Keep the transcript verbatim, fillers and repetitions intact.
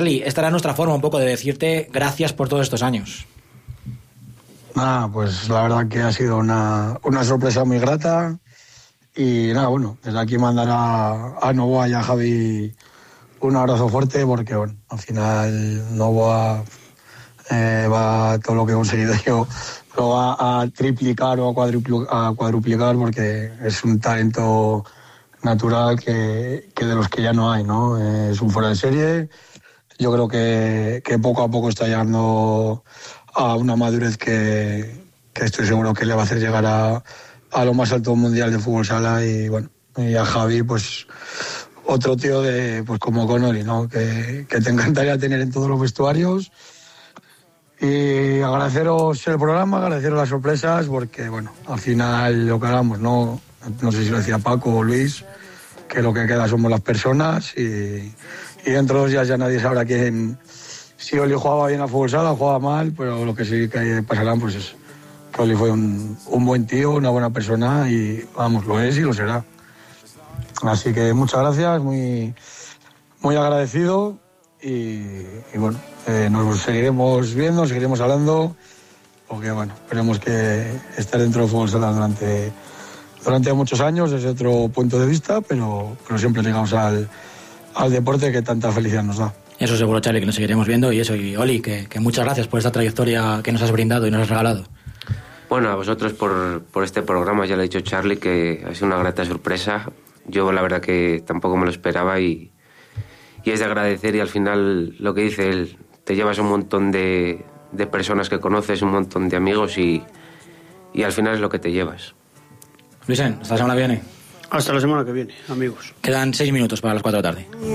Esta era nuestra forma un poco de decirte gracias por todos estos años. Nada, pues la verdad que ha sido una, una sorpresa muy grata. Y nada, bueno, desde aquí mandar a, a Novoa y a Javi un abrazo fuerte, porque bueno, al final Novoa eh, va todo lo que he conseguido yo lo va a triplicar o a, cuadrupl- a cuadruplicar, porque es un talento natural que, que de los que ya no hay, ¿no? Es un fuera de serie. Yo creo que, que poco a poco está llegando a una madurez que, que estoy seguro que le va a hacer llegar a, a lo más alto mundial de fútbol sala. Y bueno, y a Javi, pues otro tío de, pues como Connolly, ¿no? Que, que te encantaría tener en todos los vestuarios. Y agradeceros el programa, agradeceros las sorpresas, porque bueno, al final lo que hagamos, no, no sé si lo decía Paco o Luis, que lo que queda somos las personas, y, y dentro de dos días ya nadie sabrá quién, si Oli jugaba bien a fútbol sala o jugaba mal, pero lo que sí que pasarán pues es que Oli fue un, un buen tío, una buena persona, y vamos, lo es y lo será. Así que muchas gracias, muy, muy agradecido, y, y bueno, eh, nos seguiremos viendo, seguiremos hablando, porque bueno, esperemos que estar dentro del fútbol sala durante, durante muchos años desde otro punto de vista, pero, pero siempre llegamos al, al deporte que tanta felicidad nos da. Eso seguro, Charly, que nos seguiremos viendo, y eso, y Oli, que, que muchas gracias por esta trayectoria que nos has brindado y nos has regalado. Bueno, a vosotros por, por este programa, ya lo ha dicho Charly, que ha sido una grata sorpresa. Yo la verdad que tampoco me lo esperaba, y, y es de agradecer, y al final lo que dice él, te llevas un montón de, de personas que conoces, un montón de amigos, y, y al final es lo que te llevas. Luisen, hasta la semana que viene. Hasta la semana que viene, amigos. Quedan seis minutos para las cuatro de la tarde.